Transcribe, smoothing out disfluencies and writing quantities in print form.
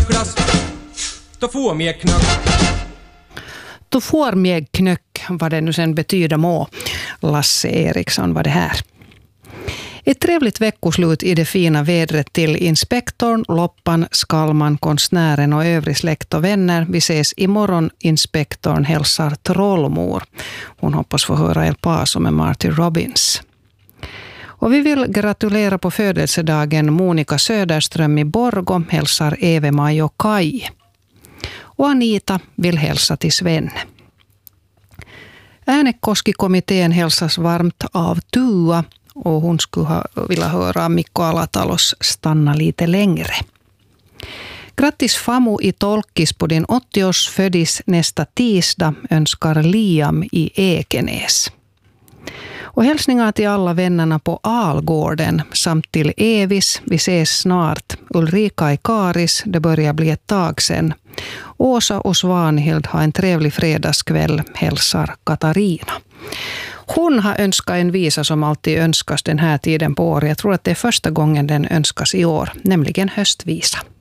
glass. Då får mig knöck. Då får mig knöck, vad det nu sen betyder må. Lasse Eriksson var det här. Ett trevligt veckoslut i det fina vädret till inspektorn, loppan, skalman, konstnären och övrig släkt och vänner. Vi ses imorgon. Inspektorn hälsar trollmor. Hon hoppas få höra El Paso med Marty Robbins. Och vi vill gratulera på födelsedagen Monica Söderström i Borgå, hälsar Eve-Maj och Kai. Och Anita vill hälsa till Sven. Äänekoski-kommittén hälsas varmt av Tua och hon skulle vilja höra Mikko Alatalos Stanna lite längre. Grattis Famu i Tolkis på din 80-årsfödis nästa tisdag, önskar Liam i Ekenäs. Och hälsningar till alla vännerna på Algården samt till Evis. Vi ses snart. Ulrika i Karis, det börjar bli ett tag sedan. Åsa och Svanhild har en trevlig fredagskväll, hälsar Katarina. Hon har önskat en visa som alltid önskas den här tiden på året. Jag tror att det är första gången den önskas i år, nämligen höstvisa.